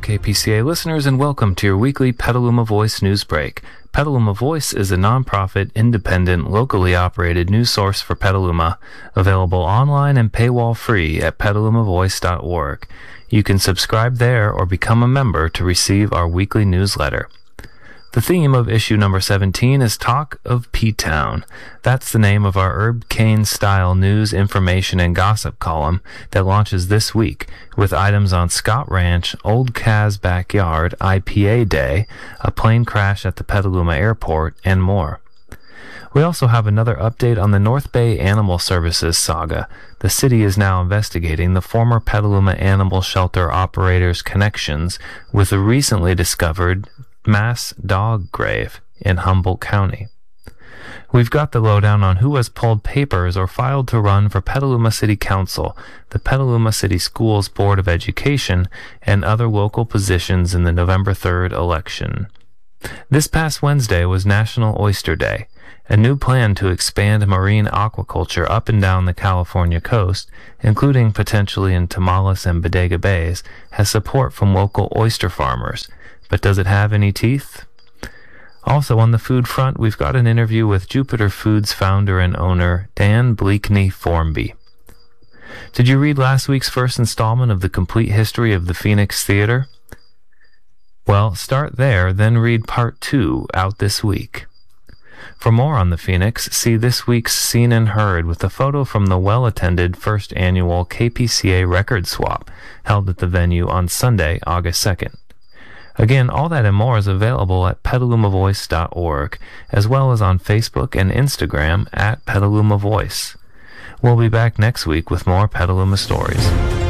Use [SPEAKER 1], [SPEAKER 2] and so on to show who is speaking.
[SPEAKER 1] KPCA listeners, and welcome to your weekly Petaluma Voice news break. Petaluma Voice is a nonprofit, independent, locally operated news source for Petaluma, available online and paywall-free at petalumavoice.org. You can subscribe there or become a member to receive our weekly newsletter. The theme of issue number 17 is Talk of P-Town. That's the name of our Herb Caen-style news, information, and gossip column that launches this week, with items on Scott Ranch, Old Kaz Backyard, IPA Day, a plane crash at the Petaluma Airport, and more. We also have another update on the North Bay Animal Services saga. The city is now investigating the former Petaluma Animal Shelter operators' connections with a recently discovered mass dog grave in Humboldt County. We've got the lowdown on who has pulled papers or filed to run for Petaluma City Council, the Petaluma City Schools Board of Education, and other local positions in the November 3rd election. This past Wednesday was National Oyster Day. A new plan to expand marine aquaculture up and down the California coast, including potentially in Tamales and Bodega Bays, has support from local oyster farmers. But does it have any teeth? Also on the food front, we've got an interview with Jupiter Foods founder and owner Dan Bleakney Formby. Did you read last week's first installment of The Complete History of the Phoenix Theater? Well, start there, then read part 2 out this week. For more on the Phoenix, see this week's Seen and Heard with a photo from the well-attended first annual KPCA record swap held at the venue on Sunday, August 2nd. Again, all that and more is available at petalumavoice.org, as well as on Facebook and Instagram at Petaluma Voice. We'll be back next week with more Petaluma stories.